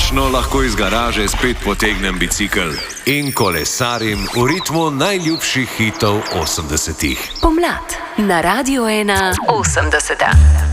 končno lahko iz garaže spet potegnem bicikel in kolesarim v ritmu najljubših hitov 80-ih. Pomlad na Radio 1 80.